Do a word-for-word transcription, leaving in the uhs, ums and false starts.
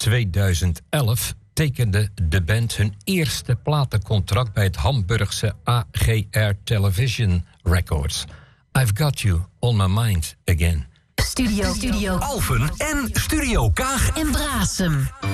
tweeduizend elf tekende de band hun eerste platencontract bij het Hamburgse A G R Television Records. I've Got You On My Mind Again. Studio, Studio Alphen en Studio Kaag en Braassem.